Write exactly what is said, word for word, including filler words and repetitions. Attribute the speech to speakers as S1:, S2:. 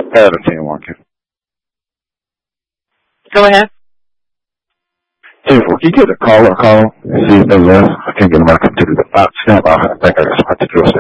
S1: Add a ten one.
S2: Go ahead.
S1: Hey, if we can get a caller call and see if they left, I can't get them back up to the box snap. I think I got something to do with